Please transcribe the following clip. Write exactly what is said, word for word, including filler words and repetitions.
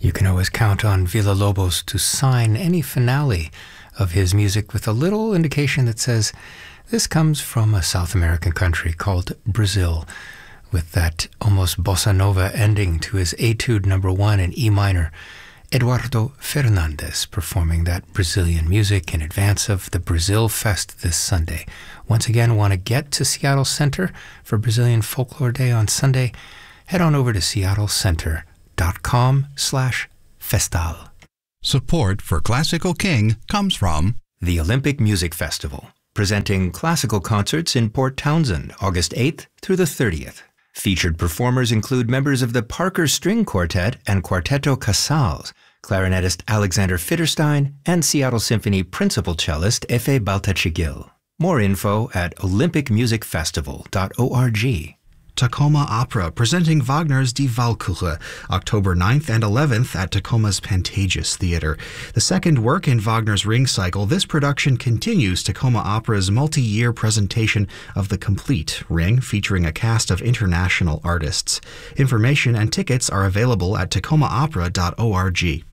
You can always count on Villa-Lobos to sign any finale of his music with a little indication that says, this comes from a South American country called Brazil, with that almost bossa nova ending to his Etude number one in E minor. Eduardo Fernandes performing that Brazilian music in advance of the Brazil Fest this Sunday. Once again, want to get to Seattle Center for Brazilian Folklore Day on Sunday? Head on over to seattle center dot com slash festal. Support for Classical King comes from the Olympic Music Festival, presenting classical concerts in Port Townsend, August eighth through the thirtieth. Featured performers include members of the Parker String Quartet and Quarteto Casals, clarinetist Alexander Fitterstein, and Seattle Symphony principal cellist Efe Baltachigil. More info at olympic music festival dot org. Tacoma Opera, presenting Wagner's Die Walküre, October ninth and eleventh at Tacoma's Pantages Theater. The second work in Wagner's Ring Cycle, this production continues Tacoma Opera's multi-year presentation of the complete Ring, featuring a cast of international artists. Information and tickets are available at tacoma opera dot org.